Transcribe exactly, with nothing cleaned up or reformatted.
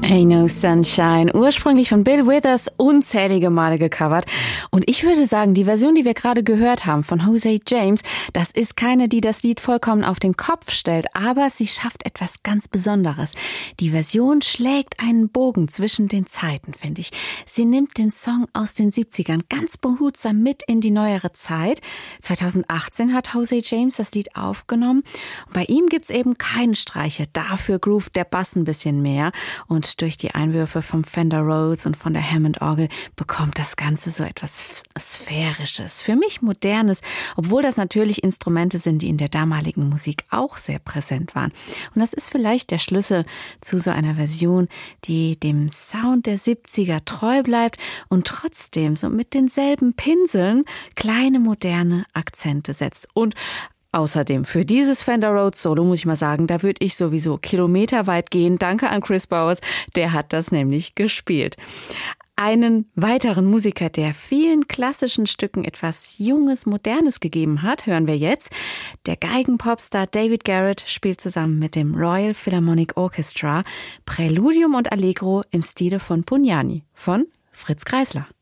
Ain't No Sunshine, ursprünglich von Bill Withers, unzählige Male gecovert. Und ich würde sagen, die Version, die wir gerade gehört haben von Jose James, das ist keine, die das Lied vollkommen auf den Kopf stellt, aber sie schafft etwas ganz Besonderes. Die Version schlägt einen Bogen zwischen den Zeiten, finde ich. Sie nimmt den Song aus den siebzigern ganz behutsam mit in die neuere Zeit. zweitausendachtzehn hat Jose James das Lied aufgenommen. Und bei ihm gibt's eben keine Streiche, dafür groovt der Bass ein bisschen mehr. Und durch die Einwürfe vom Fender Rhodes und von der Hammond-Orgel bekommt das Ganze so etwas Sphärisches, für mich Modernes, obwohl das natürlich Instrumente sind, die in der damaligen Musik auch sehr präsent waren. Und das ist vielleicht der Schlüssel zu so einer Version, die dem Sound der siebziger treu bleibt und trotzdem so mit denselben Pinseln kleine moderne Akzente setzt. Und außerdem, für dieses Fender Rhodes Solo muss ich mal sagen, da würde ich sowieso kilometerweit gehen. Danke an Chris Bowers, der hat das nämlich gespielt. Einen weiteren Musiker, der vielen klassischen Stücken etwas Junges, Modernes gegeben hat, hören wir jetzt. Der Geigenpopstar David Garrett spielt zusammen mit dem Royal Philharmonic Orchestra Präludium und Allegro im Stile von Pugnani von Fritz Kreisler.